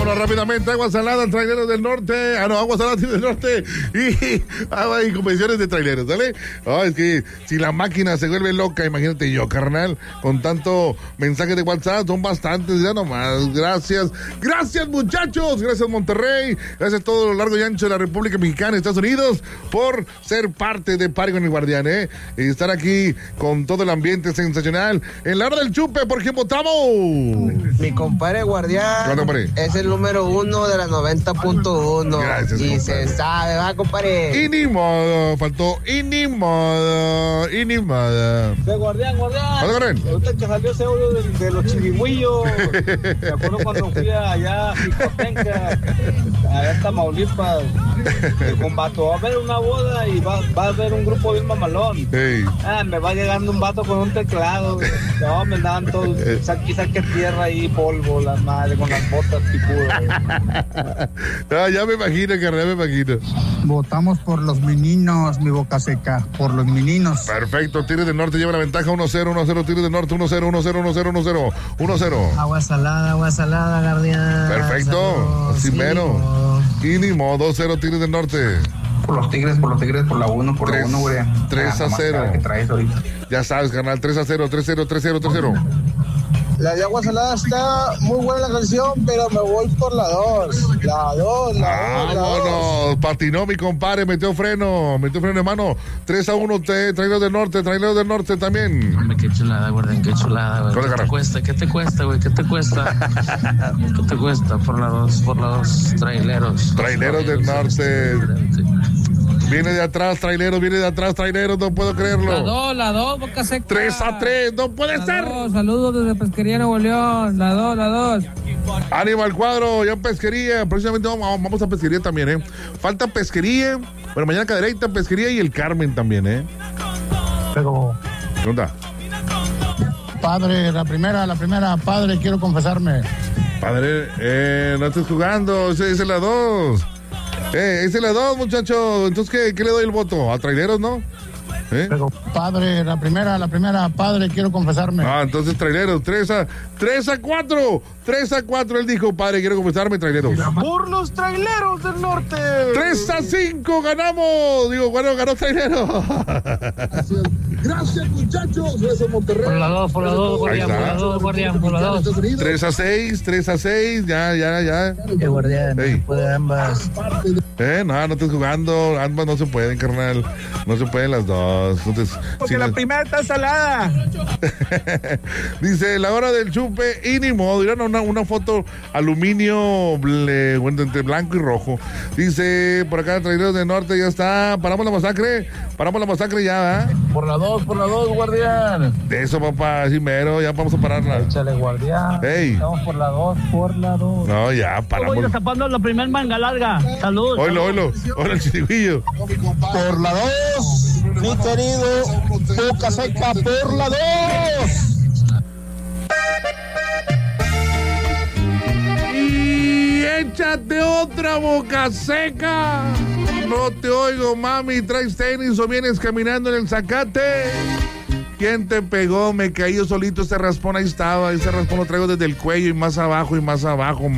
Vámonos rápidamente, Agua Salada, Traileros del Norte. Agua Salada del Norte y convenciones de traileros, ¿vale? Es que si la máquina se vuelve loca, imagínate yo, carnal, con tanto mensaje de WhatsApp, son bastantes, ya nomás. Gracias, muchachos, gracias Monterrey, gracias a todo lo largo y ancho de la República Mexicana, Estados Unidos, por ser parte de Party con el Guardián, y estar aquí con todo el ambiente sensacional. En la hora del chupe, ¿por quién votamos? Mi compadre Guardián es el número 1 de la 90.1. Gracias, y compadre. se sabe, va, compadre. Y ni modo, faltó, y ni modo. De Guardián. Ahorita que salió ese audio de los chirigüillos. Me acuerdo cuando fui allá a Jicotenca, allá en Tamaulipas, con vato. Va a haber una boda y va a haber un grupo bien mamalón. Hey. Me va llegando un vato con un teclado. No, me daban todos, saque tierra y polvo, la madre, con las botas picudas. Ya me imagino, carnal, me imagino. Votamos por los meninos, mi boca seca, por los meninos. Perfecto, Tigres del Norte lleva la ventaja 1-0, Tigres del Norte 1-0. Agua salada, Guardián. Perfecto, así mero. Y ni modo, 2-0 Tigres del Norte. Por los Tigres, por la 1, güey. 3-0. Ya sabes, carnal, 3-0. La de Agua Salada está muy buena la canción, pero me voy por la 2. Vámonos, patinó mi compadre, metió freno, hermano. 3-1, Traileros del Norte también. Hombre, qué chulada, Guardián, qué chulada, güey. ¿Qué te cuesta, güey? ¿Qué te cuesta por la 2, traileros? Traileros del Norte. Viene de atrás, traileros, no puedo creerlo. La 2, boca seca. 3-3, no puede ser. Saludos desde Pesquería Nuevo León. La 2. Ánimo al cuadro, ya Pesquería. Próximamente vamos a Pesquería también, Falta Pesquería. Bueno, mañana Cadereyta, Pesquería y el Carmen también, Pero, ¿qué onda? padre, la primera, padre, quiero confesarme. Padre, no estés jugando, esa es la 2. Esa es la 2, muchacho. Entonces, ¿qué le doy el voto? ¿A traileros, no? Pero, padre, la primera, padre, quiero confesarme. Entonces traileros, 3-4. 3-4, él dijo, padre, quiero confesarme, traileros. Por los Traileros del Norte. 3-5, ganamos. Ganó traileros. Gracias, muchachos. Gracias, Monterrey. Por la 2, Guardián. 3-6, ya. Guardián, Hey. puede ambas. No estés jugando. Ambas no se pueden, carnal. No se pueden las dos. Entonces, Porque la primera está salada. Dice, la hora del chupe y ni modo. Irán una foto aluminio entre blanco y rojo. Dice, por acá, Traileros del Norte, ya está. Paramos la masacre ya, ¿eh? Por la 2, Guardián. De eso, papá, así mero, ya vamos a pararla. Échale, Guardián. Ey. Estamos por la 2. No, ya, paramos. Voy tapando la primer manga larga. Saludos. Oilo, el chiriguillo. Por la 2, mi querido Boca Seca, por la 2. Y échate otra, Boca Seca. No te oigo, mami. ¿Traes tenis o vienes caminando en el zacate? ¿Quién te pegó? Me caí yo solito. Ese raspón ahí estaba. Ese raspón lo traigo desde el cuello y más abajo.